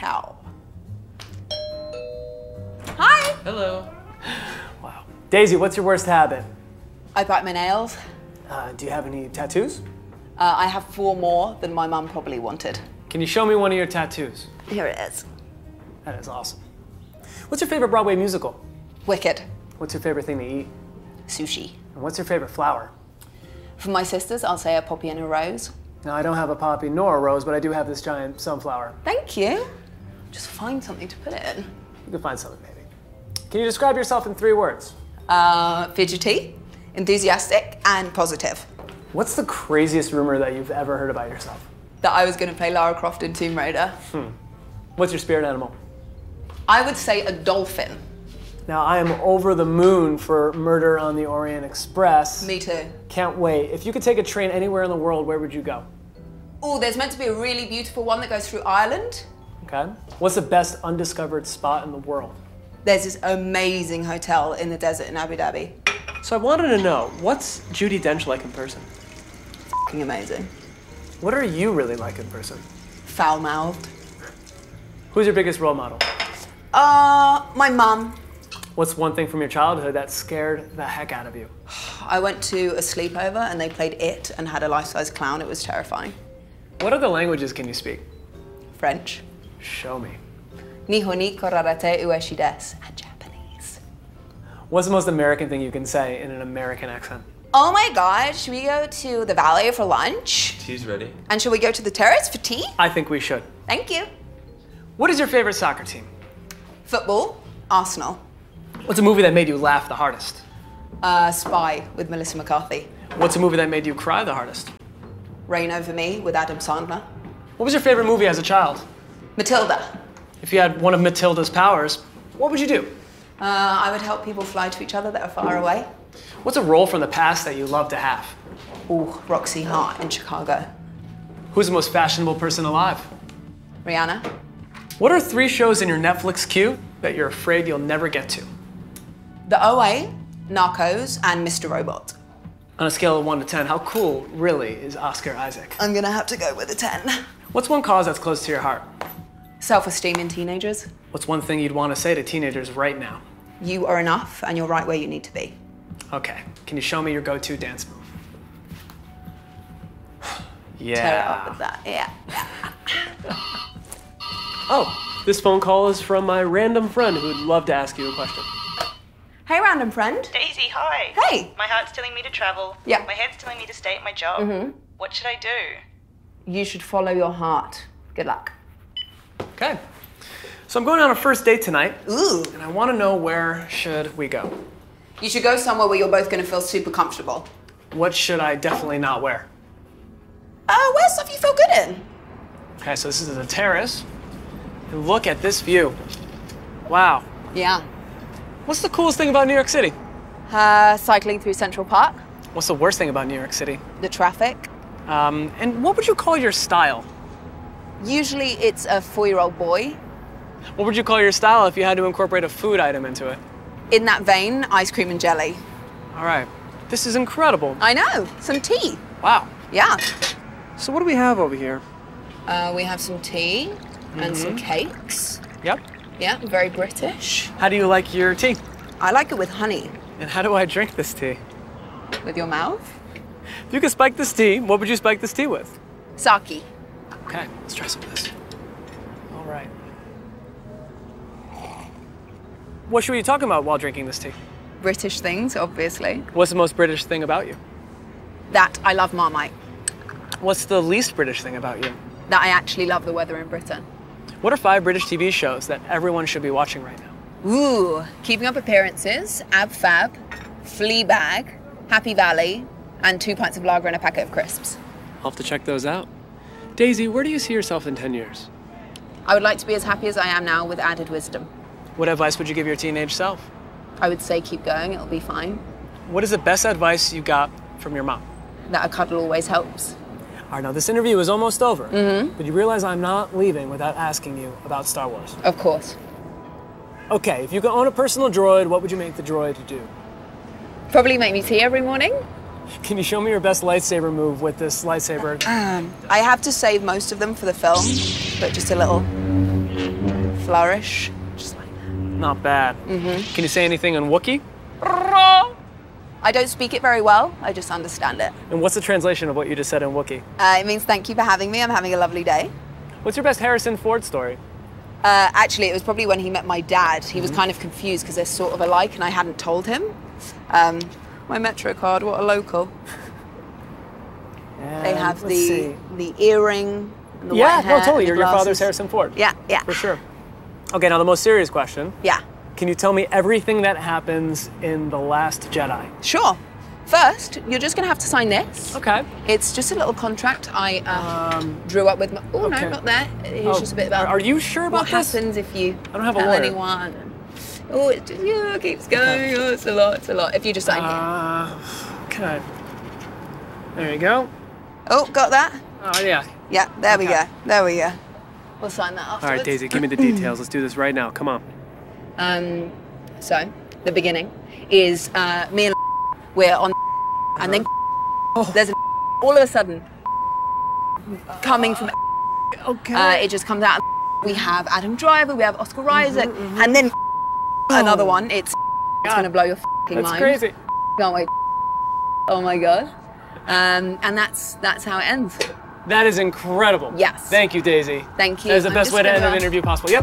Ciao. Hi. Hello. Wow. Daisy, what's your worst habit? I bite my nails. Do you have any tattoos? I have 4 more than my mum probably wanted. Can you show me one of your tattoos? Here it is. That is awesome. What's your favorite Broadway musical? Wicked. What's your favorite thing to eat? Sushi. And what's your favorite flower? For my sisters, I'll say a poppy and a rose. Now, I don't have a poppy nor a rose, but I do have this giant sunflower. Thank you. Just find something to put it in. You can find something, maybe. Can you describe yourself in 3 words? Fidgety, enthusiastic, and positive. What's the craziest rumor that you've ever heard about yourself? That I was going to play Lara Croft in Tomb Raider. What's your spirit animal? I would say a dolphin. Now, I am over the moon for Murder on the Orient Express. Me too. Can't wait. If you could take a train anywhere in the world, where would you go? Oh, there's meant to be a really beautiful one that goes through Ireland. Okay. What's the best undiscovered spot in the world? There's this amazing hotel in the desert in Abu Dhabi. So I wanted to know, what's Judi Dench like in person? Fucking amazing. What are you really like in person? Foul-mouthed. Who's your biggest role model? My mum. What's one thing from your childhood that scared the heck out of you? I went to a sleepover and they played It and had a life-size clown. It was terrifying. What other languages can you speak? French. Show me. Nihon ni korarate ueshi desu. And Japanese. What's the most American thing you can say in an American accent? Oh my God, should we go to the Valley for lunch? Tea's ready. And should we go to the terrace for tea? I think we should. Thank you. What is your favorite soccer team? Football, Arsenal. What's a movie that made you laugh the hardest? Spy with Melissa McCarthy. What's a movie that made you cry the hardest? Reign Over Me with Adam Sandler. What was your favorite movie as a child? Matilda. If you had one of Matilda's powers, what would you do? I would help people fly to each other that are far away. What's a role from the past that you love to have? Ooh, Roxy Hart in Chicago. Who's the most fashionable person alive? Rihanna. What are 3 shows in your Netflix queue that you're afraid you'll never get to? The OA, Narcos, and Mr. Robot. On a scale of 1 to 10, how cool, really, is Oscar Isaac? I'm gonna have to go with a 10. What's one cause that's close to your heart? Self-esteem in teenagers. What's one thing you'd want to say to teenagers right now? You are enough and you're right where you need to be. Okay, can you show me your go-to dance move? Tear it up with that, yeah. Oh, this phone call is from my random friend who'd love to ask you a question. Hey, random friend. Daisy, hi. Hey. My heart's telling me to travel. Yeah. My head's telling me to stay at my job. What should I do? You should follow your heart. Good luck. Okay, so I'm going on a first date tonight. Ooh. And I want to know, where should we go? You should go somewhere where you're both gonna feel super comfortable. What should I definitely not wear? Wear stuff you feel good in. Okay, so this is the terrace. And look at this view. Wow. Yeah. What's the coolest thing about New York City? Cycling through Central Park. What's the worst thing about New York City? The traffic. And what would you call your style? Usually it's a 4-year-old boy. What would you call your style if you had to incorporate a food item into it? In that vein, ice cream and jelly. All right. This is incredible. I know. Some tea. Wow. Yeah. So what do we have over here? We have some tea and some cakes. Yep. Yeah, very British. How do you like your tea? I like it with honey. And how do I drink this tea? With your mouth? If you could spike this tea, what would you spike this tea with? Sake. Okay, let's try some of this. All right. What should we be talking about while drinking this tea? British things, obviously. What's the most British thing about you? That I love Marmite. What's the least British thing about you? That I actually love the weather in Britain. What are 5 British TV shows that everyone should be watching right now? Ooh, Keeping Up Appearances, Ab Fab, Fleabag, Happy Valley, and 2 pints of lager and a packet of crisps. I'll have to check those out. Daisy, where do you see yourself in 10 years? I would like to be as happy as I am now with added wisdom. What advice would you give your teenage self? I would say keep going, it'll be fine. What is the best advice you got from your mom? That a cuddle always helps. All right, now this interview is almost over, but you realize I'm not leaving without asking you about Star Wars. Of course. Okay, if you could own a personal droid, what would you make the droid do? Probably make me tea every morning. Can you show me your best lightsaber move with this lightsaber? I have to save most of them for the film. but just a little flourish. Just like that. Not bad. Can you say anything in Wookiee? I don't speak it very well, I just understand it. And what's the translation of what you just said in Wookiee? It means thank you for having me, I'm having a lovely day. What's your best Harrison Ford story? Actually, it was probably when he met my dad. He was kind of confused because they're sort of alike and I hadn't told him. My Metro card, what a local. They have the earring and the white hair. No, totally. and the Your father's glasses. Harrison Ford. Yeah, yeah. For sure. Okay, now the most serious question. Yeah, Can you tell me everything that happens in The Last Jedi? sure. First, you're just gonna have to sign this. Okay. It's just a little contract I drew up with my... Oh, okay. no, not there. Here's just a bit about... Are you sure about what this? happens if you I don't have a tell lawyer. anyone. Oh, it just, yeah, it keeps going. Oh, it's a lot, it's a lot. If you just sign here. Okay. There you go. Oh, got that? Oh, yeah. Yeah, there we Okay. go. There we go. We'll sign that afterwards. All right, Daisy, give me the details. Let's do this right now. Come on. So, the beginning is me and we're on and then there's all of a sudden coming from Okay. it just comes out. We have Adam Driver, we have Oscar Isaac, and then another one. It's gonna blow your That's mind. crazy. Can't wait. Oh my god. And that's how it ends. That is incredible. Yes. Thank you, Daisy. Thank you. That is the I'm best just way to end gonna- an interview possible. Yep.